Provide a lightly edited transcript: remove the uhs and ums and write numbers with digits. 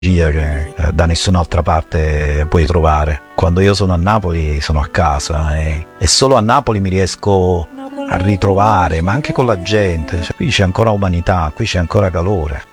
che da nessun'altra parte puoi trovare. Quando io sono a Napoli sono a casa e solo a Napoli mi riesco a ritrovare, ma anche con la gente. Cioè, qui c'è ancora umanità, qui c'è ancora calore.